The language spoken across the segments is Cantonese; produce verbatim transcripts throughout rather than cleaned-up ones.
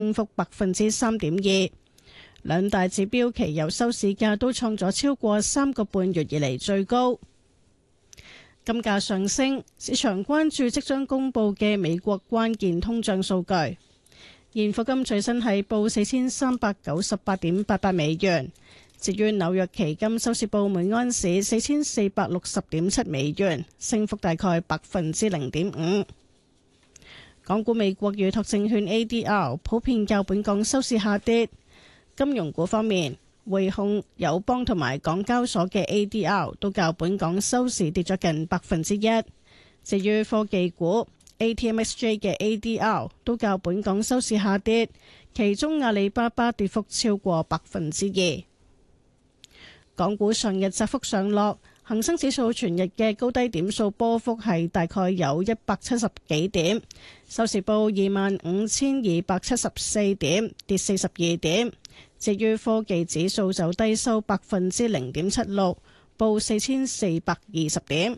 升幅百分之三點二。兩大指標期油收市價都創咗超過三個半月以嚟最高。金價上升，市場關注即將公布嘅美國關鍵通脹數據。現貨金最新係報四千三百九十八點八八美元。至於紐約期金收市報每安士四千四百六十點七美元，升幅大概百分之零點五。港股美國預託證券 A D R 普遍較本港收市下跌。金融股方面，匯控、友邦同埋港交所嘅 A D R 都較本港收市跌咗近百分之一。至於科技股 A T M X J 嘅 A D R 都較本港收市下跌，其中阿里巴巴跌幅超過百分之二。港股上日窄幅上落，恒生指數全日嘅高低點數波幅係大概有一百七十幾點，收市報二萬五千二百七十四點，跌四十二點。至於科技指數就低收百分之零點七六，報四千四百二十點。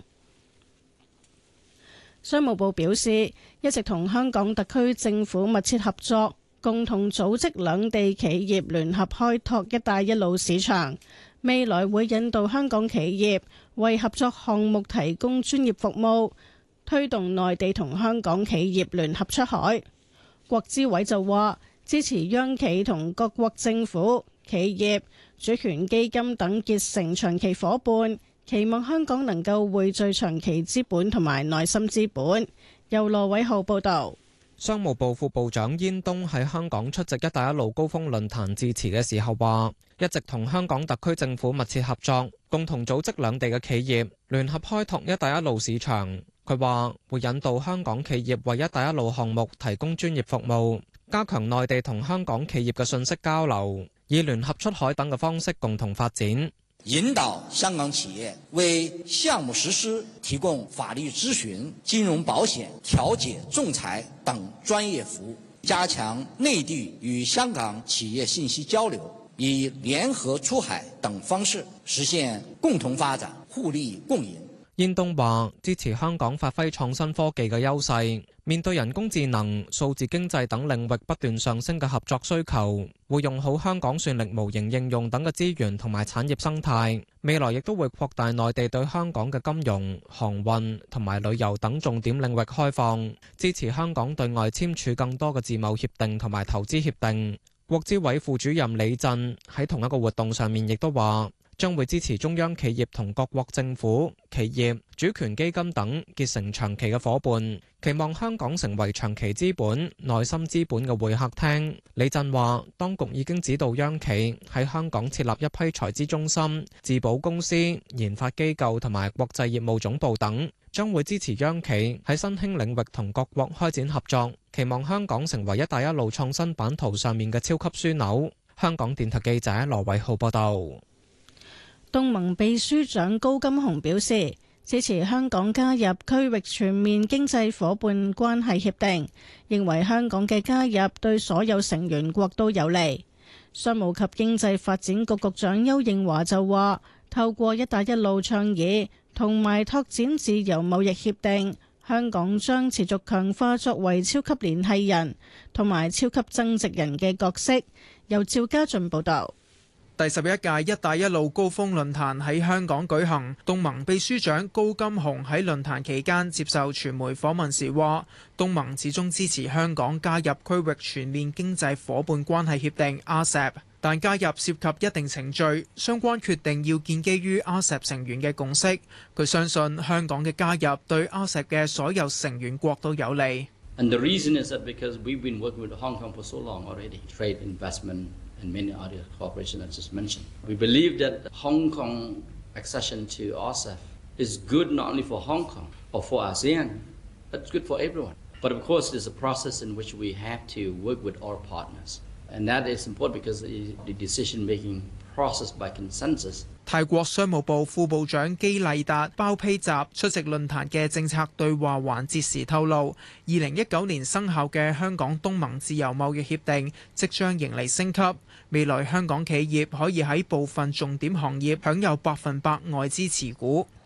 商務部表示，一直同香港特區政府密切合作，共同組織兩地企業聯合開拓一帶一路市場。未來會引導香港企業為合作項目提供專業服務，推動內地同香港企業聯合出海。國資委就話支持央企同各國政府、企業、主權基金等結成長期夥伴，期望香港能夠匯聚長期資本同埋內心資本。由羅偉浩報導。 商務部副部長煙東喺香港出席一帶一路高峰論壇致辭嘅時候話，一直同香港特區政府密切合作，共同組織兩地嘅企業聯合開拓一帶一路市場。佢話會引導香港企業為一帶一路項目提供專業服務，加強內地同香港企業嘅信息交流，以聯合出海等嘅方式共同發展。 引導香港企業為項目實施提供法律諮詢、金融保險、調解、仲裁等專業服務，加強內地與香港企業信息交流，以聯合出海等方式實現共同發展、互利共贏。 煙東話支持香港發揮創新科技嘅優勢，面對人工智能、數字經濟等領域不斷上升嘅合作需求，會用好香港算力模型應用等嘅資源同埋產業生態。未來亦都會擴大內地對香港嘅金融、航運同埋旅遊等重點領域開放，支持香港對外簽署更多嘅自貿協定同埋投資協定。國資委副主任李振喺同一個活動上面亦都話，將會支持中央企業同各國政府、企業、主權基金等結成長期嘅夥伴，期望香港成為長期資本、內心資本嘅會客廳。李振話，當局已經指導央企喺香港設立一批財資中心、自保公司、研發機構同埋國際業務總部等，將會支持央企喺新興領域同各國開展合作，期望香港成為一帶一路創新版圖上面嘅超級樞紐。香港電台記者羅偉浩報道。 東盟秘書長高金洪表示，支持香港加入區域全面經濟夥伴關係協定，認為香港嘅加入對所有成員國都有利。商務及經濟發展局局長邱應華就話，透過一帶一路倡議同埋拓展自由貿易協定，香港將持續強化作為超級聯繫人同埋超級增值人嘅角色。由趙家俊報道。 第十一屆一帶一路高峰論壇喺香港舉行，東盟秘書長高金洪喺論壇期間接受傳媒訪問時話，東盟始終支持香港加入區域全面經濟夥伴關係協定 R C E P， 但加入涉及一定程序，相關決定要建基於 R C E P 成員嘅共識。佢相信香港嘅加入對 R C E P 嘅所有成員國都有利。 And the reason is that because we've been working with Hong Kong for so long already, trade, investment, and many other cooperation I just mentioned. We believe that Hong Kong accession to R C E P is good not only for Hong Kong or for ASEAN, but it's good for everyone. But of course, there's a process in which we have to work with our partners. And that is important because the decision-making process by consensus. 泰國商務部副部長基麗達包披集出席論壇嘅政策對話環節時透露，二零一九年生效嘅香港東盟自由貿易協定即將迎嚟升級，未來香港企業可以喺部分重點行業享有百分百外資持股。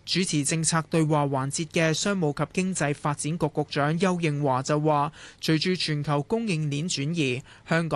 主持政策對話環節嘅商務及經濟發展局局長邱應華就話，隨住全球供應鏈轉移，香港